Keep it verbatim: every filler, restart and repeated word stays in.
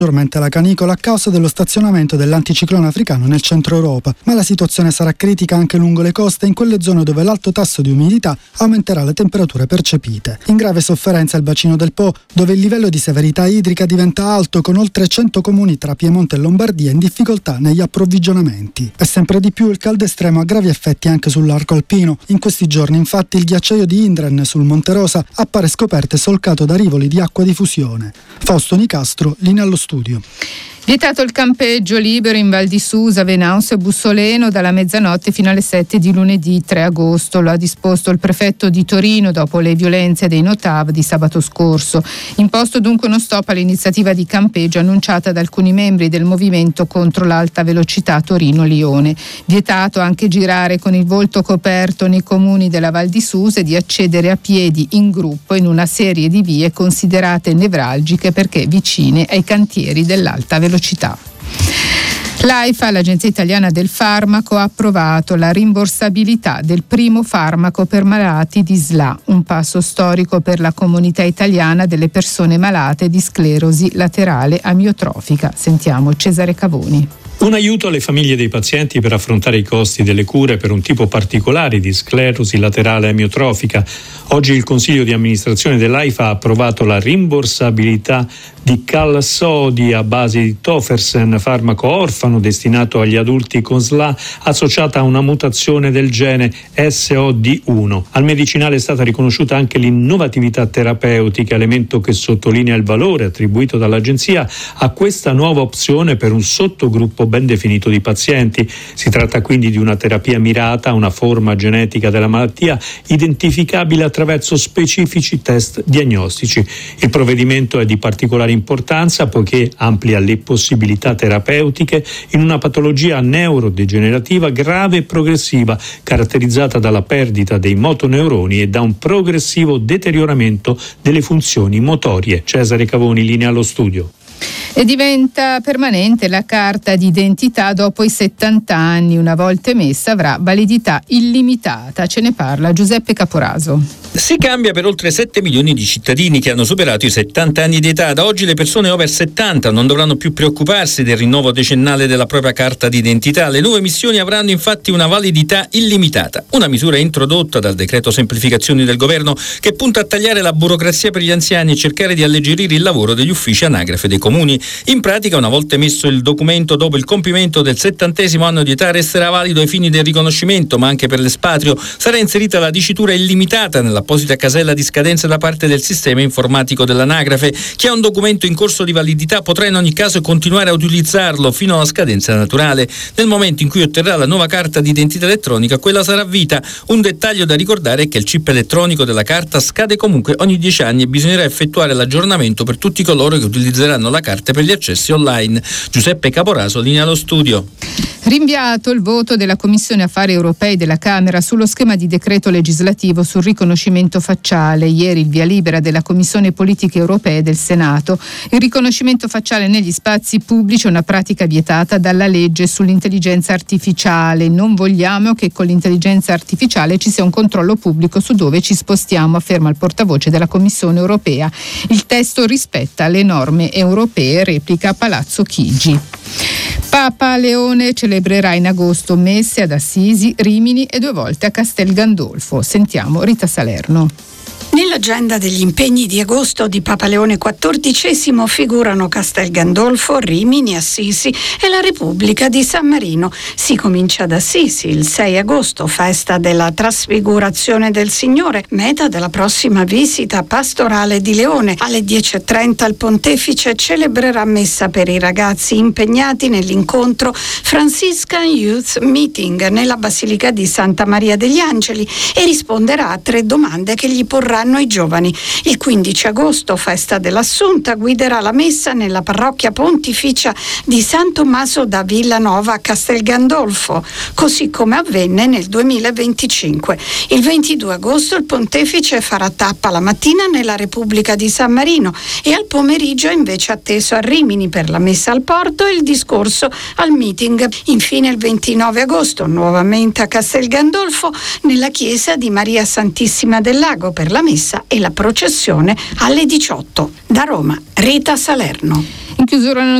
maggiormente la canicola a causa dello stazionamento dell'anticiclone africano nel centro Europa, ma la situazione sarà critica anche lungo le coste, in quelle zone dove l'alto tasso di umidità aumenterà le temperature percepite. In grave sofferenza il bacino del Po, dove il livello di severità idrica diventa alto, con oltre cento comuni tra Piemonte e Lombardia in difficoltà negli approvvigionamenti. E sempre di più il caldo estremo ha gravi effetti anche sull'arco alpino. In questi giorni infatti il ghiacciaio di Indren sul Monte Rosa appare scoperto e solcato da rivoli di acqua di fusione. Fausto Nicastro, linea allo studio. Vietato il campeggio libero in Val di Susa, Venaus e Bussoleno dalla mezzanotte fino alle sette di lunedì tre agosto. Lo ha disposto il prefetto di Torino dopo le violenze dei Notav di sabato scorso. Imposto dunque uno stop all'iniziativa di campeggio annunciata da alcuni membri del movimento contro l'alta velocità Torino-Lione. Vietato anche girare con il volto coperto nei comuni della Val di Susa e di accedere a piedi in gruppo in una serie di vie considerate nevralgiche perché vicine ai cantieri dell'alta velocità. L'AIFA, l'Agenzia Italiana del Farmaco, ha approvato la rimborsabilità del primo farmaco per malati di S L A, un passo storico per la comunità italiana delle persone malate di sclerosi laterale amiotrofica. Sentiamo Cesare Cavoni. Un aiuto alle famiglie dei pazienti per affrontare i costi delle cure per un tipo particolare di sclerosi laterale amiotrofica. Oggi il Consiglio di amministrazione dell'AIFA ha approvato la rimborsabilità di Qalsody a base di Tofersen, farmaco orfano destinato agli adulti con S L A associata a una mutazione del gene S O D uno. Al medicinale è stata riconosciuta anche l'innovatività terapeutica, elemento che sottolinea il valore attribuito dall'agenzia a questa nuova opzione per un sottogruppo ben definito di pazienti. Si tratta quindi di una terapia mirata a una forma genetica della malattia identificabile attraverso specifici test diagnostici. Il provvedimento è di particolare importanza poiché amplia le possibilità terapeutiche in una patologia neurodegenerativa grave e progressiva caratterizzata dalla perdita dei motoneuroni e da un progressivo deterioramento delle funzioni motorie. Cesare Cavoni, linea allo studio. E diventa permanente la carta d'identità dopo i settanta anni. Una volta emessa avrà validità illimitata. Ce ne parla Giuseppe Caporaso. Si cambia per oltre sette milioni di cittadini che hanno superato i settanta anni di età. Da oggi le persone over settanta non dovranno più preoccuparsi del rinnovo decennale della propria carta d'identità. Le nuove emissioni avranno infatti una validità illimitata. Una misura introdotta dal decreto semplificazioni del governo che punta a tagliare la burocrazia per gli anziani e cercare di alleggerire il lavoro degli uffici anagrafe dei comuni. In pratica, una volta emesso il documento dopo il compimento del settantesimo anno di età, resterà valido ai fini del riconoscimento, ma anche per l'espatrio sarà inserita la dicitura illimitata nell'apposita casella di scadenza da parte del sistema informatico dell'anagrafe. Chi ha un documento in corso di validità potrà in ogni caso continuare a utilizzarlo fino alla scadenza naturale. Nel momento in cui otterrà la nuova carta d'identità elettronica, quella sarà a vita. Un dettaglio da ricordare è che il chip elettronico della carta scade comunque ogni dieci anni e bisognerà effettuare l'aggiornamento per tutti coloro che utilizzeranno la carta per gli accessi online. Giuseppe Caporaso, linea allo studio. Rinviato il voto della Commissione Affari Europei della Camera sullo schema di decreto legislativo sul riconoscimento facciale. Ieri il via libera della Commissione Politiche Europee del Senato. Il riconoscimento facciale negli spazi pubblici è una pratica vietata dalla legge sull'intelligenza artificiale. Non vogliamo che con l'intelligenza artificiale ci sia un controllo pubblico su dove ci spostiamo, afferma il portavoce della Commissione Europea. Il testo rispetta le norme europee, replica Palazzo Chigi. Papa Leone celebrerà in agosto messe ad Assisi, Rimini e due volte a Castel Gandolfo. Sentiamo Rita Salerno. Nell'agenda degli impegni di agosto di Papa Leone quattordicesimo figurano Castel Gandolfo, Rimini, Assisi e la Repubblica di San Marino. Si comincia ad Assisi il sei agosto, festa della Trasfigurazione del Signore, meta della prossima visita pastorale di Leone. Alle dieci e trenta il pontefice celebrerà messa per i ragazzi impegnati nell'incontro Franciscan Youth Meeting nella Basilica di Santa Maria degli Angeli e risponderà a tre domande che gli porranno i giovani. Il quindici agosto, festa dell'Assunta, guiderà la messa nella parrocchia pontificia di San Tommaso da Villanova a Castel Gandolfo, così come avvenne nel duemilaventicinque. Il ventidue agosto il pontefice farà tappa la mattina nella Repubblica di San Marino e al pomeriggio è invece atteso a Rimini per la messa al porto e il discorso al meeting. Infine il ventinove agosto, nuovamente a Castel Gandolfo, nella chiesa di Maria Santissima del Lago per la messa messa e la processione alle diciotto. Da Roma, Rita Salerno. In chiusura